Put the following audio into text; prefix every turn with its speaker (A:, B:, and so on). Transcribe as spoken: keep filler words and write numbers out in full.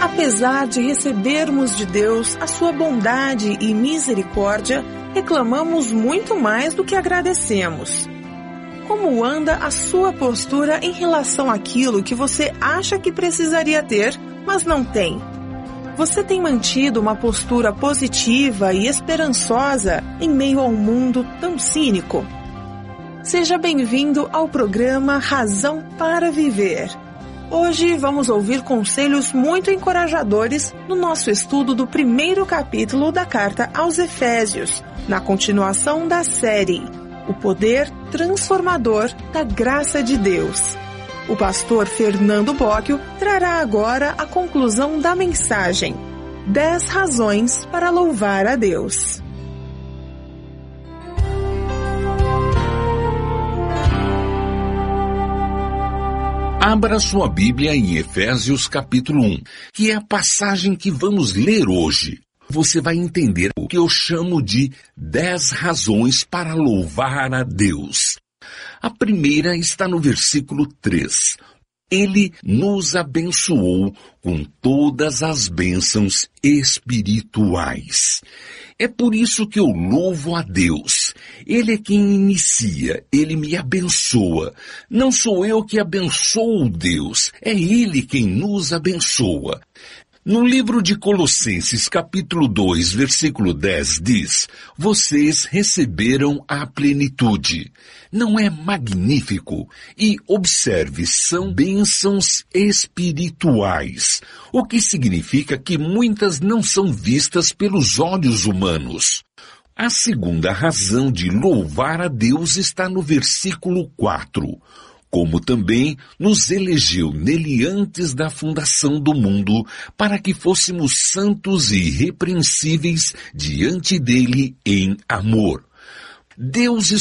A: Apesar de recebermos de Deus a sua bondade e misericórdia, reclamamos muito mais do que agradecemos. Como anda a sua postura em relação àquilo que você acha que precisaria ter, mas não tem? Você tem mantido uma postura positiva e esperançosa em meio a um mundo tão cínico? Seja bem-vindo ao programa Razão para Viver. Hoje vamos ouvir conselhos muito encorajadores no nosso estudo do primeiro capítulo da Carta aos Efésios, na continuação da série O Poder Transformador da Graça de Deus. O pastor Fernando Bocchio trará agora a conclusão da mensagem: dez razões para louvar a Deus.
B: Abra sua Bíblia em Efésios capítulo um, que é a passagem que vamos ler hoje. Você vai entender o que eu chamo de dez razões para louvar a Deus. A primeira está no versículo três. Ele nos abençoou com todas as bênçãos espirituais. É por isso que eu louvo a Deus. Ele é quem inicia, Ele me abençoa. Não sou eu que abençoo Deus, é Ele quem nos abençoa. No livro de Colossenses, capítulo dois, versículo dez, diz: vocês receberam a plenitude. Não é magnífico? E observe, são bênçãos espirituais, o que significa que muitas não são vistas pelos olhos humanos. A segunda razão de louvar a Deus está no versículo quatro. Como também nos elegeu nele antes da fundação do mundo, para que fôssemos santos e irrepreensíveis diante dele em amor. Deus